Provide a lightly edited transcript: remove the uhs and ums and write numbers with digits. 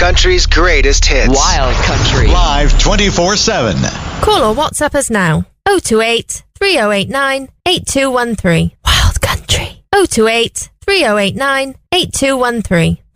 country's greatest hits. Wild Country. Live 24/7. Call or WhatsApp us now. 028 3089 8213. Wild Country. 028 3089 8213.